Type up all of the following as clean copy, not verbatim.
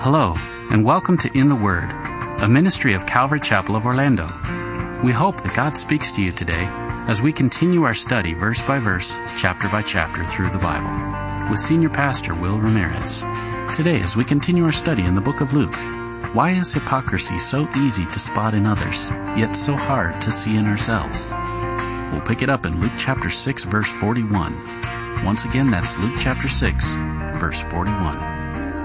Hello, and welcome to In the Word, a ministry of Calvary Chapel of Orlando. We hope that God speaks to you today as we continue our study verse by verse, chapter by chapter through the Bible, with Senior Pastor Will Ramirez. Today, as we continue our study in the book of Luke, why is hypocrisy so easy to spot in others, yet so hard to see in ourselves? We'll pick it up in Luke chapter 6, verse 41. Once again, that's Luke chapter 6, verse 41.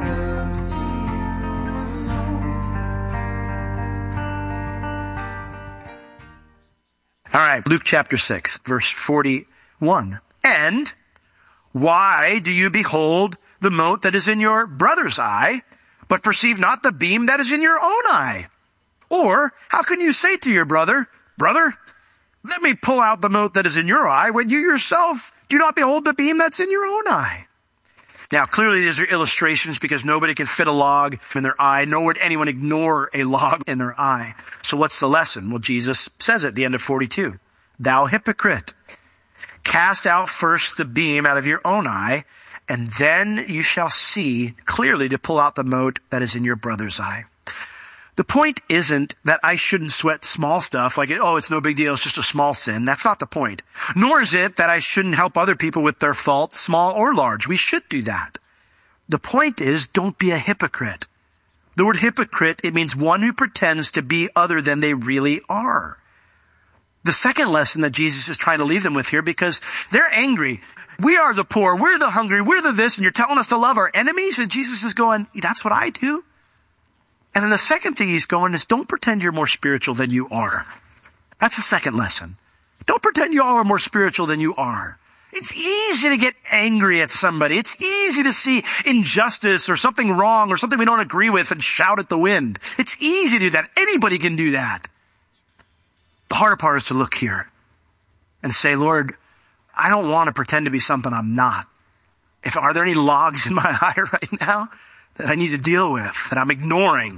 All right, Luke chapter 6, verse 41. And why do you behold the mote that is in your brother's eye, but perceive not the beam that is in your own eye? Or how can you say to your brother, Brother, let me pull out the mote that is in your eye, when you yourself do not behold the beam that's in your own eye? Now, clearly these are illustrations because nobody can fit a log in their eye, nor would anyone ignore a log in their eye. So what's the lesson? Well, Jesus says at the end of 42, Thou hypocrite, cast out first the beam out of your own eye, and then you shall see clearly to pull out the mote that is in your brother's eye. The point isn't that I shouldn't sweat small stuff like, it's no big deal, it's just a small sin. That's not the point. Nor is it that I shouldn't help other people with their faults, small or large. We should do that. The point is, don't be a hypocrite. The word hypocrite, it means one who pretends to be other than they really are. The second lesson that Jesus is trying to leave them with here, because they're angry. We are the poor, we're the hungry, we're the this, and you're telling us to love our enemies? And Jesus is going, that's what I do. And then the second thing he's going is, don't pretend you're more spiritual than you are. That's the second lesson. Don't pretend you all are more spiritual than you are. It's easy to get angry at somebody. It's easy to see injustice or something wrong or something we don't agree with and shout at the wind. It's easy to do that. Anybody can do that. The harder part is to look here and say, Lord, I don't want to pretend to be something I'm not. Are there any logs in my eye right now that I need to deal with, that I'm ignoring?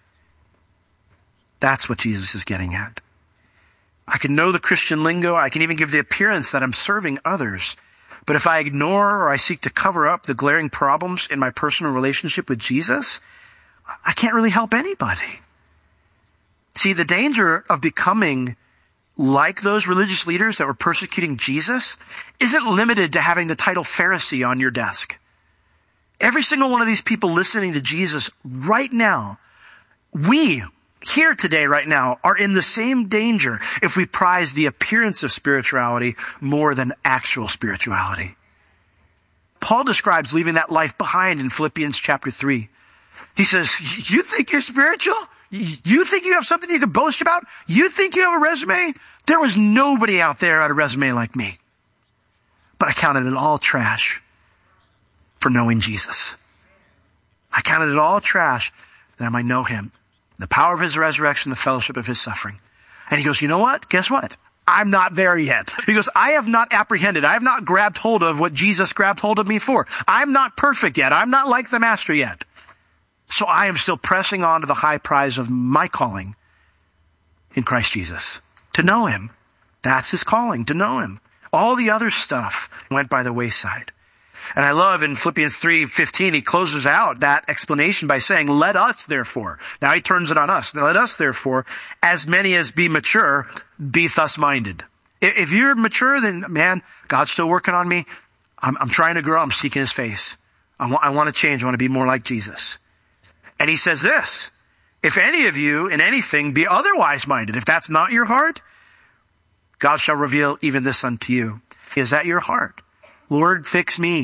That's what Jesus is getting at. I can know the Christian lingo. I can even give the appearance that I'm serving others. But if I ignore or I seek to cover up the glaring problems in my personal relationship with Jesus, I can't really help anybody. See, the danger of becoming like those religious leaders that were persecuting Jesus isn't limited to having the title Pharisee on your desk. Every single one of these people listening to Jesus right now, we here today right now are in the same danger if we prize the appearance of spirituality more than actual spirituality. Paul describes leaving that life behind in Philippians chapter 3. He says, you think you're spiritual? You think you have something you can boast about? You think you have a resume? There was nobody out there who had a resume like me. But I counted it all trash for knowing Jesus. I counted it all trash that I might know him, the power of his resurrection, the fellowship of his suffering. And he goes, you know what? Guess what? I'm not there yet. He goes, I have not apprehended. I have not grabbed hold of what Jesus grabbed hold of me for. I'm not perfect yet. I'm not like the master yet. So I am still pressing on to the high prize of my calling in Christ Jesus. To know him. That's his calling, to know him. All the other stuff went by the wayside. And I love in Philippians 3:15, he closes out that explanation by saying, let us therefore. Now he turns it on us. Let us therefore, as many as be mature, be thus minded. If you're mature, then man, God's still working on me. I'm trying to grow. I'm seeking his face. I want to change. I want to be more like Jesus. And he says this, if any of you in anything be otherwise minded, if that's not your heart, God shall reveal even this unto you. Is that your heart? Lord, fix me.